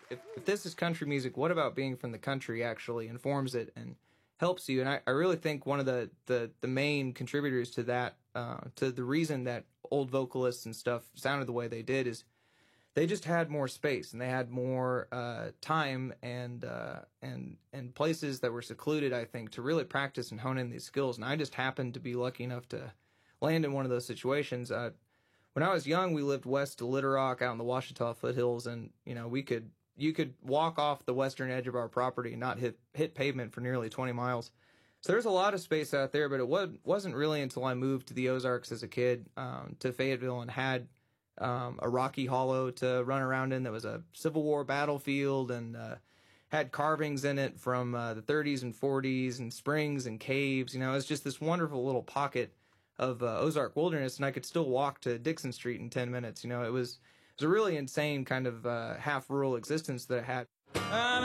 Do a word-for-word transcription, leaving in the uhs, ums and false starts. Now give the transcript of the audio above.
if, if this is country music, what about being from the country actually informs it and helps you? And I, I really think one of the, the, the main contributors to that, uh, to the reason that old vocalists and stuff sounded the way they did is they just had more space and they had more uh, time and uh, and and places that were secluded, I think, to really practice and hone in these skills. And I just happened to be lucky enough to land in one of those situations. Uh, when I was young, we lived west of Little Rock out in the Ouachita foothills, and you know we could you could walk off the western edge of our property and not hit hit pavement for nearly twenty miles. So there's a lot of space out there, but it was, wasn't really until I moved to the Ozarks as a kid um, to Fayetteville and had Um, a rocky hollow to run around in that was a Civil War battlefield and uh, had carvings in it from uh, the thirties and forties and springs and caves. You know, it was just this wonderful little pocket of uh, Ozark wilderness, and I could still walk to Dixon Street in ten minutes. You know, it was it was a really insane kind of uh, half rural existence that I had.